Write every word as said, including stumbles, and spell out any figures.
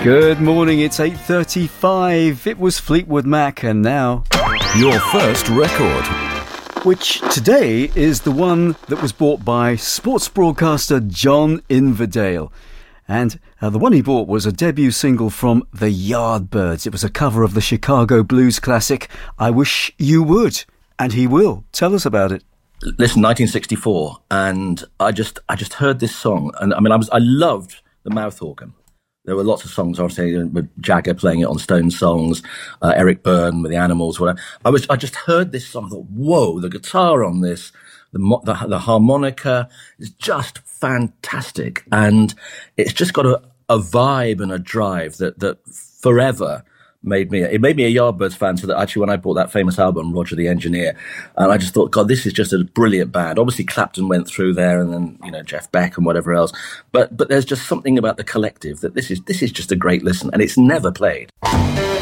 Good morning, it's eight thirty-five. It was Fleetwood Mac, and now your first record, which today is the one that was bought by sports broadcaster John Inverdale. And uh, the one he bought was a debut single from the Yardbirds. It was a cover of the Chicago blues classic, I Wish You Would. And he will. Tell us about it. Listen, nineteen sixty-four, and I just I just heard this song, and I mean, I was I loved the mouth organ. There were lots of songs, obviously, with Jagger playing it on Stone Songs, uh, Eric Byrne with the Animals, whatever. I was I just heard this song, I thought, whoa, the guitar on this, the, the the harmonica is just fantastic, and it's just got a, a vibe and a drive that that forever made me, it made me a Yardbirds fan, so that actually when I bought that famous album, Roger the Engineer, and I just thought, God, this is just a brilliant band. Obviously Clapton went through there, and then, you know, Jeff Beck and whatever else. But but there's just something about the collective that this is this is just a great listen, and it's never played.